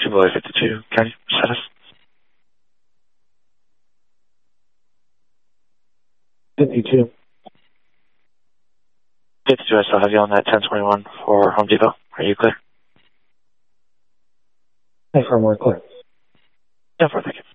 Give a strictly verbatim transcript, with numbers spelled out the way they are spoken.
Boy fifty-two, County status. fifty-two. fifty-two, I still have you on that ten twenty-one for Home Depot. Are you clear? Hey, firmware clear. Yeah, for thank you.